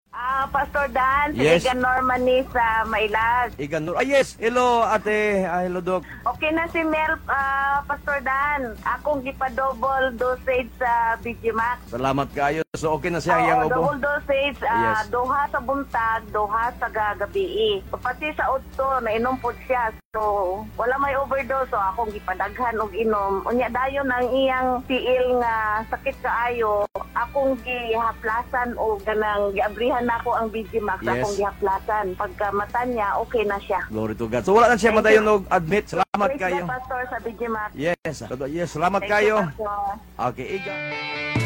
Pastor Dan, si Yes. Igan Norman ni sa Mailas. Igan Nur. Yes, hello ate. Hello Doc. Okay na si Mel, Pastor Dan. Akong gipa-double dosage sa BGMax. Salamat kayo. So okay na siya ang iyang ubo. Double dosage, Yes. duha sa buntag, duha sa gagabi. Pati sa utto, nainom po siya. So, wala may overdose. So, akong gipadaghan og inom. Unya dayon ang iyang tiil nga sakit kaayo. Akong gihaplasan o ganang giabrihan na ako ang BGMax. Yes. Akong gihaplasan. Pagka mata niya, okay na siya. Glory to God. So wala na siya Thank madayon you. og admit. Salamat Praise kayo. the Pastor sa BGMax. Yes. Yes, salamat Thank you, kayo. Pastor. Okay, Igan.